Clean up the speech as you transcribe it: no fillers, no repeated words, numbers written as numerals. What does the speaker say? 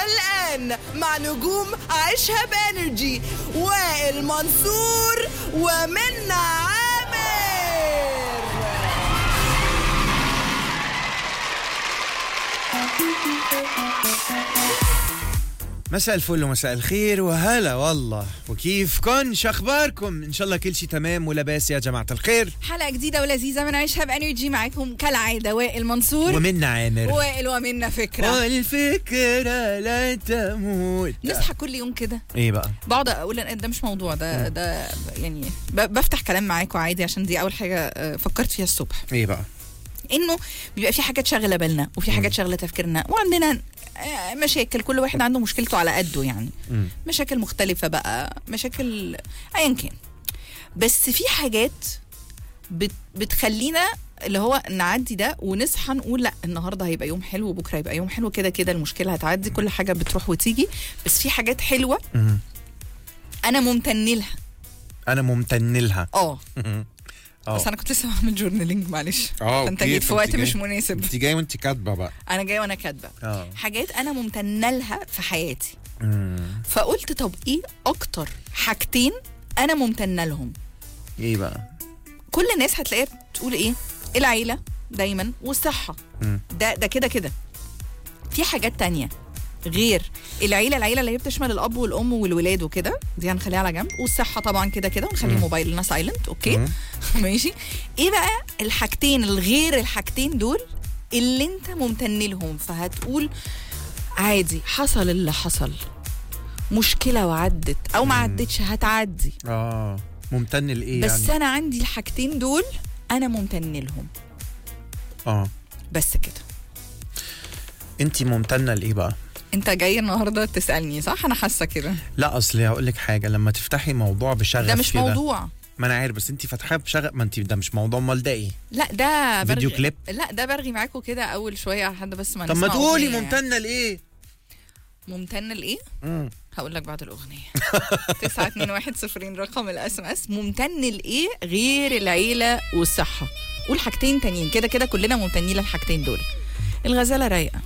الآن مع نجوم عيشها بانرجي وائل منصور ومنى عامر. مساء الفل ومساء الخير وهلا والله، وكيفكن؟ شخباركم؟ ان شاء الله كل شيء تمام ولاباس يا جماعة الخير. حلقة جديدة ولذيذة من عيشها بانرجي، معاكم كالعادة وائل منصور ومنا عامر. وائل ومنا فكرة، والفكرة لا تموت. نصحى كل يوم كده. ايه بقى؟ بقعد اقول ده مش موضوع، ده يعني بفتح كلام معاكم عادي عشان دي اول حاجة فكرت فيها الصبح. ايه بقى؟ انه بيبقى في حاجات شاغلة بالنا وفي حاجات شاغلة تفكيرنا، وعندنا مشاكل، كل واحد عنده مشكلته على قده يعني. مشاكل مختلفة بقى، مشاكل ايا كان، بس في حاجات بتخلينا اللي هو نعدي ده ونصحى نقول لا النهارده هيبقى يوم حلو وبكره هيبقى يوم حلو، كده كده المشكلة هتعدي، كل حاجة بتروح وتيجي، بس في حاجات حلوة انا ممتن لها. بس انا كنت لسه بعمل جورنالينج، معلش فانت جيت في وقت مش مناسب. انت جاي وانت كاتبه بقى. انا جاي وانا كاتبه حاجات انا ممتنه لها في حياتي. فقلت طب ايه اكتر حاجتين انا ممتنه لهم؟ ايه بقى؟ كل الناس هتلاقيها بتقول ايه؟ العيله دايما والصحه. ده كده كده. في حاجات تانية غير العيله اللي هي بتشمل الاب والام والولاد وكده، دي هنخليها على جنب، والصحه طبعا كده كده، ونخلي موبايلنا سايلنت. اوكي ماشي. ايه بقى الحاجتين الغير الحاجتين دول اللي انت ممتن لهم؟ فهتقول عادي، حصل اللي حصل، مشكله وعدت او ما عدتش هتعدي. ممتن لايه بس يعني؟ انا عندي الحاجتين دول انا ممتن لهم. بس كده. انت ممتنه لايه بقى؟ انت جاي النهارده تسالني صح؟ انا حاسه كده. لا اصلي هقول لك حاجه، لما تفتحي موضوع بشغف ده مش كده. موضوع، ما انا عارف، بس انت فاتحاه بشغف. ما انت ده مش موضوع، امال ده ايه؟ لا ده فيديو كليب. لا ده برغي معاكم كده اول شويه لحد بس ما طب ما تقولي ممتنه لايه؟ ممتنه لايه؟ هقول لك بعد الاغنيه. 921 رقم الاس ام اس. ممتن لايه غير العيله والصحه؟ قول حاجتين تانيين، كده كده كلنا ممتنين للحاجتين دول. الغزاله رايقه،